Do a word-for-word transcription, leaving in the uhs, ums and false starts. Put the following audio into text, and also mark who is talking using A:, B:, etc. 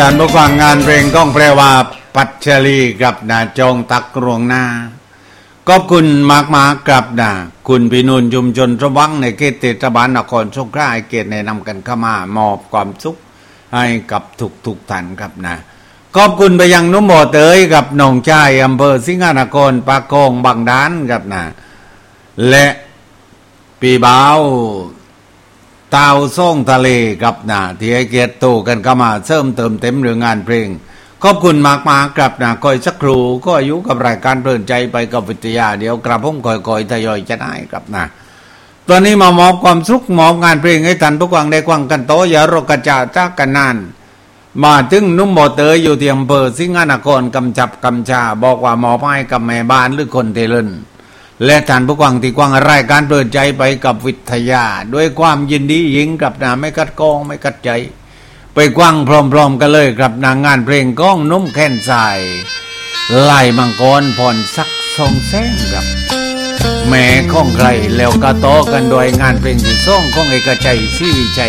A: การประกวดงานเพลงก้องแปลว่าปัจฉลีกับนาจงตักรวงหน้าขอบคุณมากมากับนาคุณพินุนชุมชนสวังในเขตเทศบาลนครสงขลาให้เกียรติแนะนำกันเข้ามามอบความสุขให้กับทุกทุกท่านครับนะขอบคุณไปยังนุ่มโบเตยกับหนองชายอำเภอสิงหนครปากคลองบางดานครับนะและปีบ่าวตาวส่งทะเลกับนะที่ให้เกียรติโตกันเข้ามาเสริมเติมเต็มเรื่องงานเพลงขอบคุณมากมาครับนะคอยสักครู่ก็อายุกับรายการเพลินใจไปกับวิทยาเดี๋ยวกระผมคอยๆทยอยจะได้ครับนะตอนนี้มามอบความสุขมอบงานเพลงให้ท่านผู้ฟังได้ฟังกันโตอย่ารกระจาจากกันนานมาถึงนุ่มโบเตยอยู่ที่อำเภอสิงหนครกำจับกำชาบอกว่ามอบให้กับแม่บ้านหรือคนเทเลนและท่านผู้ฟังที่ฟังรายการเพลินใจไปกับวิทยาด้วยความยินดียิ่งกับนะไม่กัดกองไม่กัดใจไปกว้างพร้อมๆกันเลยครับนางงานเพลงก้องนุ่มแค้นสายไล่มังกรผ่อนสักทรงแสงครับแม่ของใครแล้วก็โตกันโดยงานเพลงที่ส่งของเอกชัยศรีวิชัย